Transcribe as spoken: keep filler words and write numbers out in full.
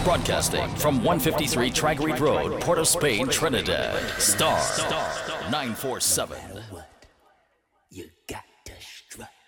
Broadcasting from one fifty-three Tragreed Road, Port of Spain, Trinidad. Star nine four seven. You got to strut.